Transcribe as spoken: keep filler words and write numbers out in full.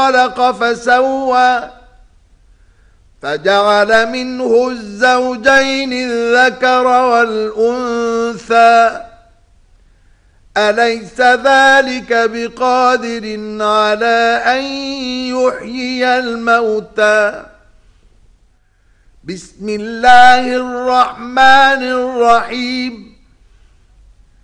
خلق فسوى فجعل منه الزوجين الذكر والأنثى أليس ذلك بقادر على أن يحيي الموتى بسم الله الرحمن الرحيم